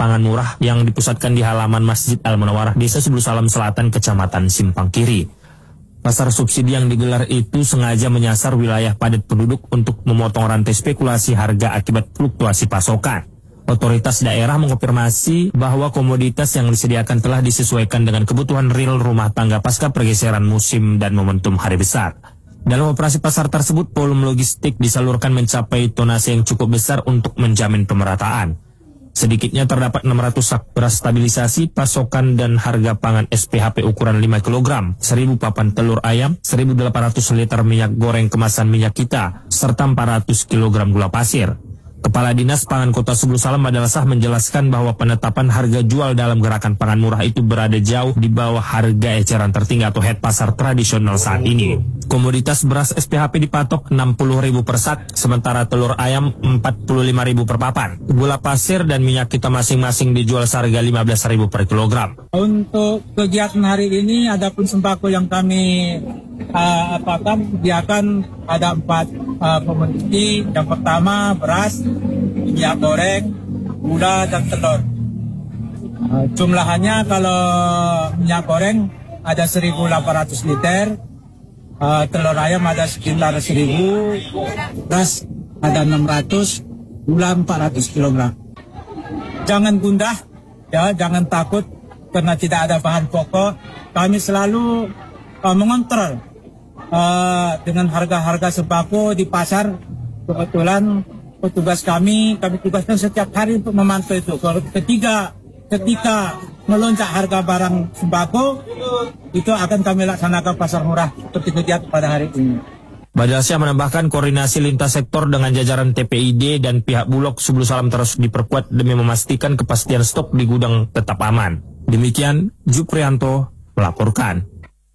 pangan murah yang dipusatkan di halaman Masjid Al-Munawarah, Desa Subul Salam Selatan, Kecamatan Simpang Kiri. Pasar subsidi yang digelar itu sengaja menyasar wilayah padat penduduk untuk memotong rantai spekulasi harga akibat fluktuasi pasokan. Otoritas daerah mengonfirmasi bahwa komoditas yang disediakan telah disesuaikan dengan kebutuhan real rumah tangga pasca pergeseran musim dan momentum hari besar. Dalam operasi pasar tersebut, volume logistik disalurkan mencapai tonase yang cukup besar untuk menjamin pemerataan. Sedikitnya terdapat 600 sak beras stabilisasi, pasokan dan harga pangan SPHP ukuran 5 kg, 1.000 papan telur ayam, 1.800 liter minyak goreng kemasan minyak kita, serta 400 kg gula pasir. Kepala Dinas Pangan Kota Subul Salam Badal Shah menjelaskan bahwa penetapan harga jual dalam gerakan pangan murah itu berada jauh di bawah harga eceran tertinggi atau head pasar tradisional saat ini. Komoditas beras SPHP dipatok Rp60.000 per sak, sementara telur ayam Rp45.000 per papan. Gula pasir dan minyak kita masing-masing dijual seharga Rp15.000 per kilogram. Untuk kegiatan hari ini, adapun sembako yang kami sediakan ada 4 komoditi. Yang pertama beras, minyak goreng, gula dan telur. Jumlahannya kalau minyak goreng ada 1.800 liter, telur ayam ada sekitar 1.000, beras ada 600, gula 400 kg. Jangan gundah, ya, jangan takut karena tidak ada bahan pokok. Kami selalu mengontrol dengan harga-harga sembako di pasar. Kebetulan petugas kami tugaskan setiap hari untuk memantau itu. Kalau ketika melonjak harga barang sembako, itu akan kami laksanakan pasar murah seperti kegiatan pada hari ini. Badal Shah menambahkan koordinasi lintas sektor dengan jajaran TPID dan pihak Bulog Subul Salam terus diperkuat demi memastikan kepastian stok di gudang tetap aman. Demikian, Juprianto melaporkan.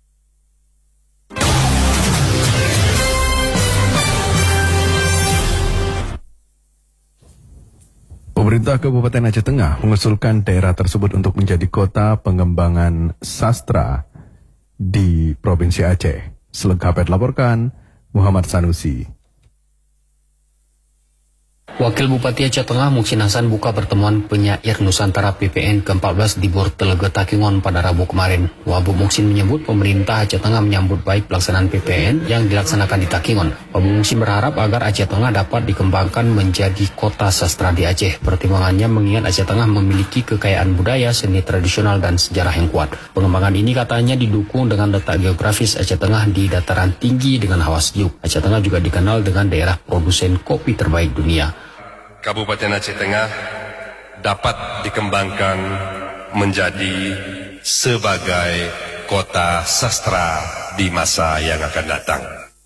Pemerintah Kabupaten Aceh Tengah mengusulkan daerah tersebut untuk menjadi kota pengembangan sastra di Provinsi Aceh. Selengkapnya dilaporkan Muhammad Sanusi. Wakil Bupati Aceh Tengah Muhsin Hasan buka pertemuan penyair Nusantara PPN ke-14 di Bor Telega Takingon pada Rabu kemarin. Wabu Muhsin menyebut pemerintah Aceh Tengah menyambut baik pelaksanaan PPN yang dilaksanakan di Takingon. Wabu Muhsin berharap agar Aceh Tengah dapat dikembangkan menjadi kota sastra di Aceh. Pertimbangannya mengingat Aceh Tengah memiliki kekayaan budaya, seni tradisional dan sejarah yang kuat. Pengembangan ini katanya didukung dengan letak geografis Aceh Tengah di dataran tinggi dengan hawa sejuk. Aceh Tengah juga dikenal dengan daerah produsen kopi terbaik dunia. Kabupaten Aceh Tengah dapat dikembangkan menjadi sebagai kota sastra di masa yang akan datang.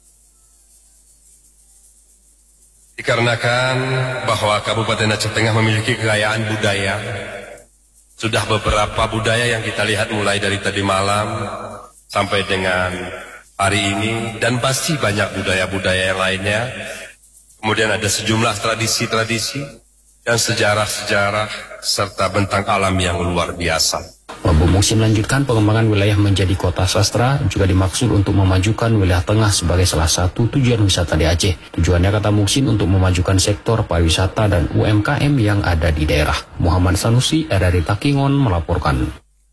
Dikarenakan bahwa Kabupaten Aceh Tengah memiliki kekayaan budaya, sudah beberapa budaya yang kita lihat mulai dari tadi malam sampai dengan hari ini, dan pasti banyak budaya-budaya yang lainnya. Kemudian ada sejumlah tradisi-tradisi dan sejarah-sejarah serta bentang alam yang luar biasa. Wabu Muhsin melanjutkan pengembangan wilayah menjadi kota sastra juga dimaksud untuk memajukan wilayah tengah sebagai salah satu tujuan wisata di Aceh. Tujuannya, kata Muhsin, untuk memajukan sektor pariwisata dan UMKM yang ada di daerah. Muhammad Sanusi, RRI Takingon melaporkan.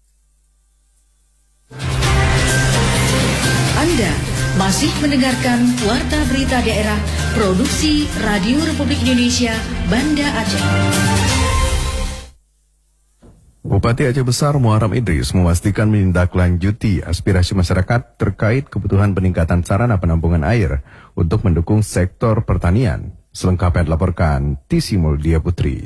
Anda masih mendengarkan Warta Berita Daerah Produksi Radio Republik Indonesia Banda Aceh. Bupati Aceh Besar Muharram Idris memastikan menindaklanjuti aspirasi masyarakat terkait kebutuhan peningkatan sarana penampungan air untuk mendukung sektor pertanian. Selengkapnya dilaporkan Tisi Muldia Putri.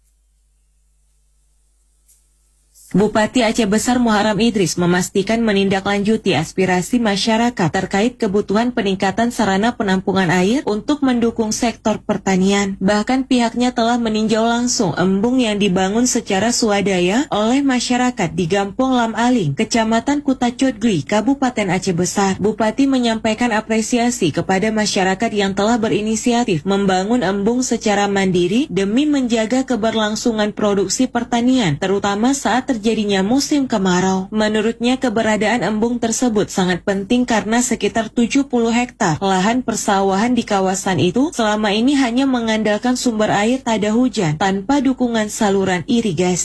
Bupati Aceh Besar Muharram Idris memastikan menindaklanjuti aspirasi masyarakat terkait kebutuhan peningkatan sarana penampungan air untuk mendukung sektor pertanian. Bahkan pihaknya telah meninjau langsung embung yang dibangun secara swadaya oleh masyarakat di Gampong Lam Aling, Kecamatan Kutacodgli, Kabupaten Aceh Besar. Bupati menyampaikan apresiasi kepada masyarakat yang telah berinisiatif membangun embung secara mandiri demi menjaga keberlangsungan produksi pertanian, terutama saat terjadinya musim kemarau. Menurutnya, keberadaan embung tersebut sangat penting karena sekitar 70 hektar lahan persawahan di kawasan itu selama ini hanya mengandalkan sumber air tada hujan tanpa dukungan saluran irigasi.